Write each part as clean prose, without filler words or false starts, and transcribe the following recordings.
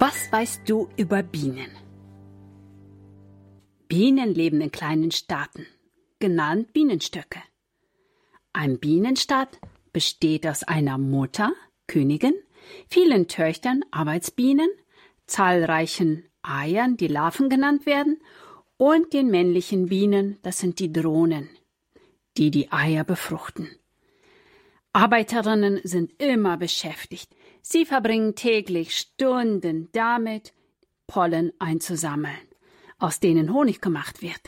Was weißt du über Bienen? Bienen leben in kleinen Staaten, genannt Bienenstöcke. Ein Bienenstaat besteht aus einer Mutter, Königin, vielen Töchtern, Arbeitsbienen, zahlreichen Eiern, die Larven genannt werden, und den männlichen Bienen, das sind die Drohnen, die die Eier befruchten. Arbeiterinnen sind immer beschäftigt. Sie verbringen täglich Stunden damit, Pollen einzusammeln, aus denen Honig gemacht wird.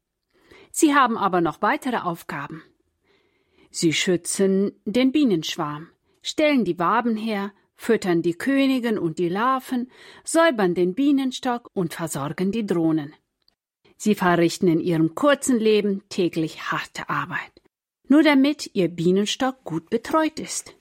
Sie haben aber noch weitere Aufgaben. Sie schützen den Bienenschwarm, stellen die Waben her, füttern die Königin und die Larven, säubern den Bienenstock und versorgen die Drohnen. Sie verrichten in ihrem kurzen Leben täglich harte Arbeit, nur damit ihr Bienenstock gut betreut ist.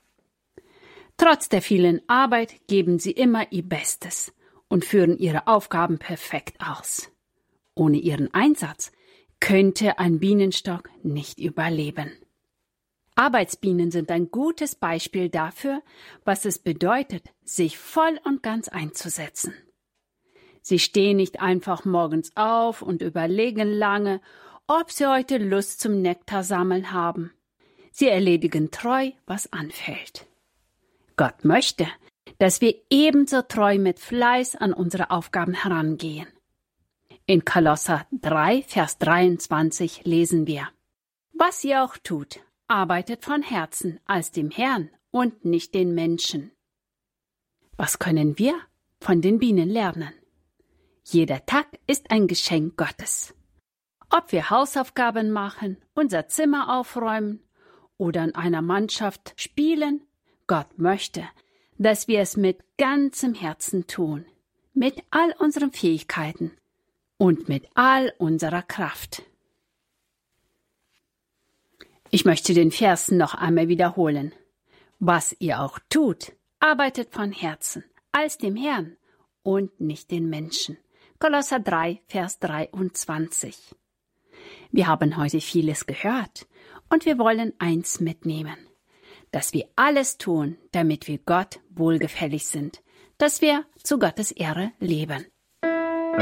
Trotz der vielen Arbeit geben sie immer ihr Bestes und führen ihre Aufgaben perfekt aus. Ohne ihren Einsatz könnte ein Bienenstock nicht überleben. Arbeitsbienen sind ein gutes Beispiel dafür, was es bedeutet, sich voll und ganz einzusetzen. Sie stehen nicht einfach morgens auf und überlegen lange, ob sie heute Lust zum Nektarsammeln haben. Sie erledigen treu, was anfällt. Gott möchte, dass wir ebenso treu mit Fleiß an unsere Aufgaben herangehen. In Kolosser 3, Vers 23 lesen wir: Was ihr auch tut, arbeitet von Herzen als dem Herrn und nicht den Menschen. Was können wir von den Bienen lernen? Jeder Tag ist ein Geschenk Gottes. Ob wir Hausaufgaben machen, unser Zimmer aufräumen oder in einer Mannschaft spielen, Gott möchte, dass wir es mit ganzem Herzen tun, mit all unseren Fähigkeiten und mit all unserer Kraft. Ich möchte den Vers noch einmal wiederholen. Was ihr auch tut, arbeitet von Herzen, als dem Herrn und nicht den Menschen. Kolosser 3, Vers 23. Wir haben heute vieles gehört und wir wollen eins mitnehmen, dass wir alles tun, damit wir Gott wohlgefällig sind, dass wir zu Gottes Ehre leben.